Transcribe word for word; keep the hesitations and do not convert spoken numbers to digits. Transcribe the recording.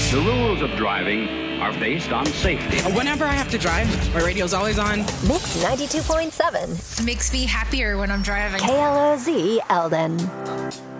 The rules of driving are based on safety. Whenever I have to drive, my radio's always on. Mix ninety-two point seven. Makes me happier when I'm driving. K L O Z Eldon.